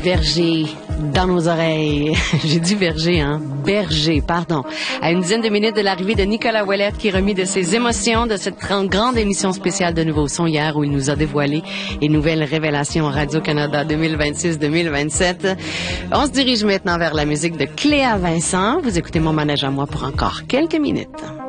Verger dans nos oreilles. J'ai dit Verger, hein? Berger, pardon. À une dizaine de minutes de l'arrivée de Nicolas Ouellette qui remis de ses émotions de cette grande émission spéciale de Nouveau Son hier où il nous a dévoilé les nouvelles révélations Radio-Canada 2026-2027. On se dirige maintenant vers la musique de Cléa Vincent. Vous écoutez Mon manège à moi pour encore quelques minutes.